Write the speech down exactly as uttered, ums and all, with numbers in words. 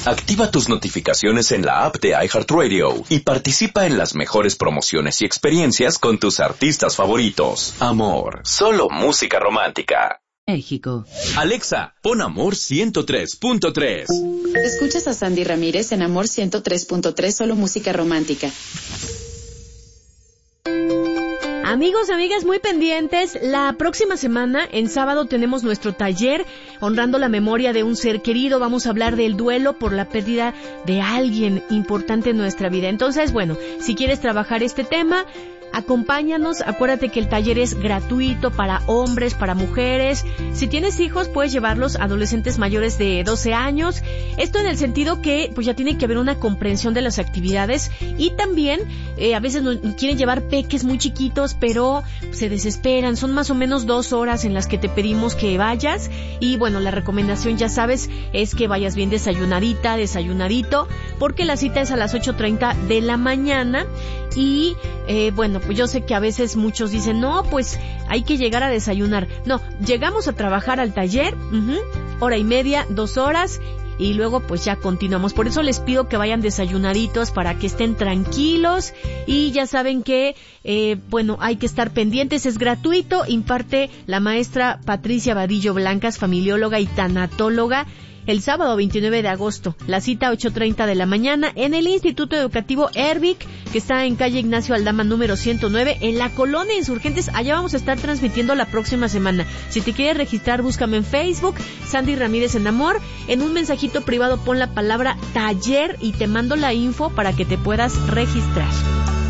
Activa tus notificaciones en la app de iHeartRadio y participa en las mejores promociones y experiencias con tus artistas favoritos. Amor, solo música romántica. México. Alexa, pon Amor ciento tres punto tres. Escuchas a Sandy Ramírez en Amor ciento tres punto tres, solo música romántica. Amigos, amigas, muy pendientes. La próxima semana, en sábado, tenemos nuestro taller honrando la memoria de un ser querido. Vamos a hablar del duelo por la pérdida de alguien importante en nuestra vida. Entonces, bueno, si quieres trabajar este tema, acompáñanos. Acuérdate que el taller es gratuito para hombres, para mujeres. Si tienes hijos, puedes llevarlos, adolescentes mayores de doce años. Esto en el sentido que pues ya tiene que haber una comprensión de las actividades y también eh, a veces nos quieren llevar peques muy chiquitos, pero se desesperan. Son más o menos dos horas en las que te pedimos que vayas y bueno, la recomendación, ya sabes, es que vayas bien desayunadita, desayunadito, porque la cita es a las ocho treinta de la mañana y eh, bueno, pues yo sé que a veces muchos dicen, no, pues hay que llegar a desayunar. No, llegamos a trabajar al taller, uh-huh, hora y media, dos horas, y luego pues ya continuamos. Por eso les pido que vayan desayunaditos para que estén tranquilos y ya saben que, eh, bueno, hay que estar pendientes. Es gratuito, imparte la maestra Patricia Vadillo Blancas, familióloga y tanatóloga. El sábado veintinueve de agosto, la cita ocho treinta de la mañana en el Instituto Educativo Ervic, que está en calle Ignacio Aldama número ciento nueve, en la Colonia Insurgentes. Allá vamos a estar transmitiendo la próxima semana. Si te quieres registrar, búscame en Facebook, Sandy Ramírez en Amor. En un mensajito privado pon la palabra taller y te mando la info para que te puedas registrar.